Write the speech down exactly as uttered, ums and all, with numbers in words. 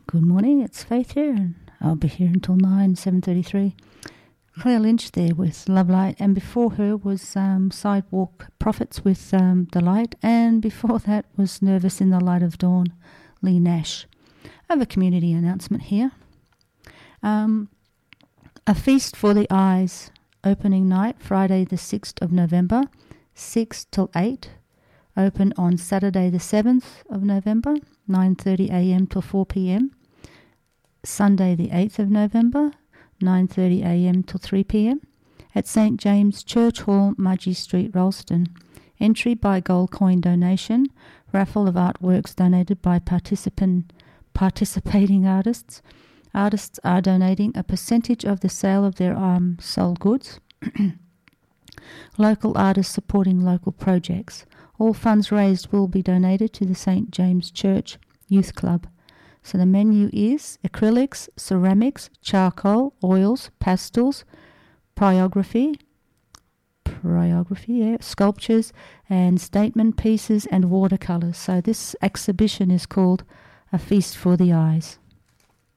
Good morning, it's Faith here, and I'll be here until nine, seven thirty-three. Claire Lynch there with Love Light, and before her was um, Sidewalk Prophets with um, The Light, and before that was Nervous in the Light of Dawn, Lee Nash. I have a community announcement here. Um, a Feast for the Eyes, opening night, Friday the sixth of November, six till eight. Open on Saturday the seventh of November, nine thirty a m till four p m. Sunday the eighth of November, nine thirty a m till three p m. at Saint James Church Hall, Mudgee Street, Rolleston. Entry by gold coin donation. Raffle of artworks donated by participant participating artists. Artists are donating a percentage of the sale of their um, sold goods. Local artists supporting local projects. All funds raised will be donated to the Saint James Church Youth Club. So the menu is acrylics, ceramics, charcoal, oils, pastels, pyrography, pyrography, yeah, sculptures, and statement pieces and watercolours. So this exhibition is called A Feast for the Eyes.